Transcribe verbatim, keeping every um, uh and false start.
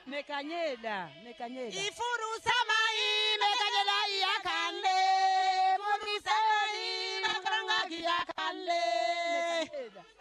Mekanyela, mekanyela. Ifuru samai mekanyela yakande. Muru samai makranga yakande. Mekanyela.